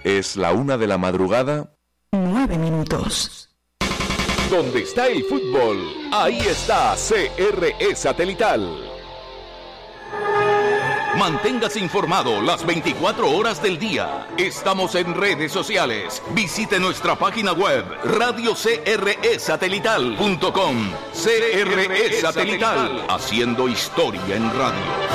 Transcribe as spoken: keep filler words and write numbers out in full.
Es la una de la madrugada. Nueve minutos. Donde está el fútbol, ahí está C R E Satelital. Manténgase informado las veinticuatro horas del día. Estamos en redes sociales. Visite nuestra página web radio c r e satelital punto com. C R E Satelital, haciendo historia en radio.